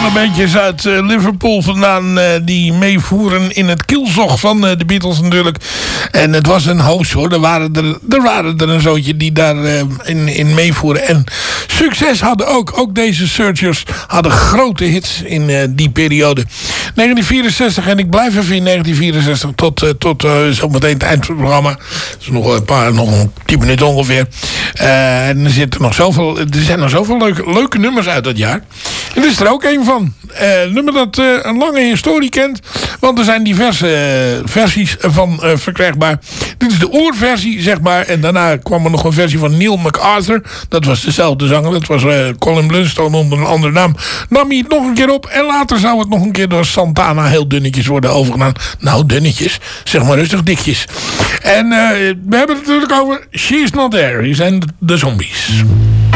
alle bandjes uit Liverpool vandaan die meevoeren in het kielzog van de Beatles natuurlijk. En het was een hoos hoor. Er waren er een zootje die daar in meevoeren. En succes hadden ook. Ook deze Searchers hadden grote hits in die periode. 1964 en ik blijf even in 1964 tot zometeen het eind van het programma. Dat is nog 10 minuten ongeveer. En er zijn nog zoveel leuke nummers uit dat jaar. En dit is er ook een van. Een nummer dat een lange historie kent. Want er zijn diverse versies van verkrijgbaar. Dit is de oerversie, zeg maar. En daarna kwam er nog een versie van Neil MacArthur. Dat was dezelfde zanger. Dat was Colin Blunstone onder een andere naam. Nam hij het nog een keer op. En later zou het nog een keer door Santana heel dunnetjes worden overgedaan. Nou, dunnetjes. Zeg maar rustig dikjes. En we hebben het natuurlijk over She's Not There. Hier zijn de Zombies.